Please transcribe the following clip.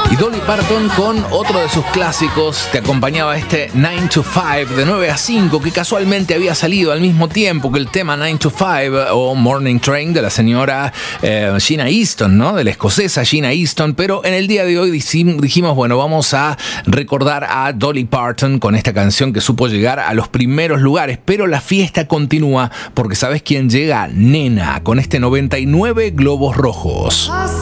Y Dolly Parton con otro de sus clásicos que acompañaba este 9 to 5, de 9 a 5, que casualmente había salido al mismo tiempo que el tema 9 to 5 o Morning Train de la señora Sheena Easton, ¿no? De la escocesa Sheena Easton. Pero en el día de hoy dijimos, bueno, vamos a recordar a Dolly Parton con esta canción que supo llegar a los primeros lugares. Pero la fiesta continúa porque ¿sabes quién llega? Nena, con este 99 globos rojos.